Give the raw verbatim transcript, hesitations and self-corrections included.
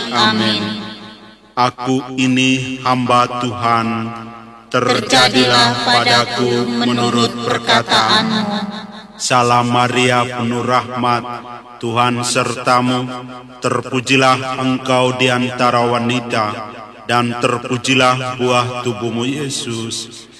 Amin. Aku ini hamba Tuhan, Terjadilah padaku menurut perkataanmu. Salam Maria, penuh rahmat, Tuhan sertamu. Terpujilah engkau di antara wanita, dan terpujilah buah tubuhmu Yesus.